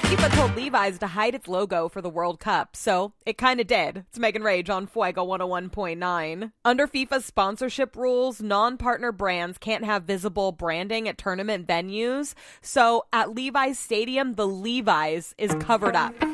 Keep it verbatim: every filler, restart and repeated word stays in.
FIFA told Levi's to hide its logo for the World Cup, so it kinda did. It's Megan Rage on Fuego one oh one point nine. Under FIFA's sponsorship rules, non-partner brands can't have visible branding at tournament venues, so at Levi's Stadium, the Levi's is covered up.